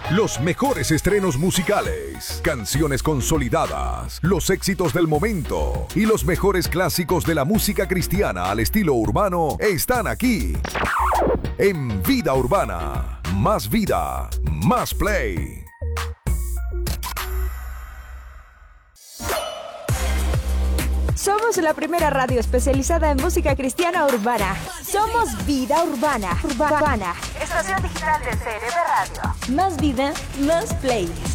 Los mejores estrenos musicales, canciones consolidadas, los éxitos del momento y los mejores clásicos de la música cristiana al estilo urbano están aquí. En Vida Urbana, más vida, más play. Somos la primera radio especializada en música cristiana urbana. Somos Vida Urbana. Estación digital de CRB Radio. Más vida, más play.